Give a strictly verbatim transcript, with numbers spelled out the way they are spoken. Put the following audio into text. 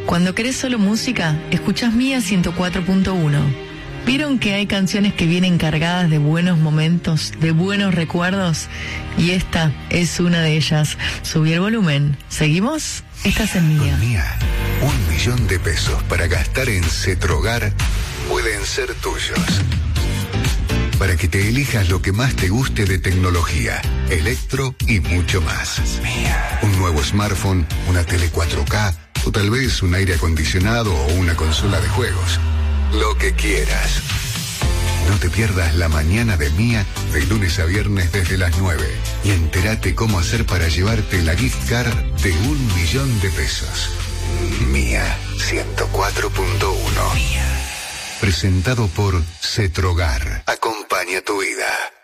Cuando querés solo música, escuchás Mía ciento cuatro punto uno. ¿Vieron que hay canciones que vienen cargadas de buenos momentos, de buenos recuerdos? Y esta es una de ellas. Subí el volumen. ¿Seguimos? Estás en Mía. Con Mía, un millón de pesos para gastar en Cetrogar pueden ser tuyos. Para que te elijas lo que más te guste de tecnología, electro y mucho más. Mía. Un nuevo smartphone, una tele cuatro K o tal vez un aire acondicionado o una consola de juegos. Lo que quieras. No te pierdas la mañana de Mía de lunes a viernes desde las nueve y entérate cómo hacer para llevarte la gift card de un millón de pesos. Mía ciento cuatro punto uno. Presentado por Cetrogar. Acompaña tu vida.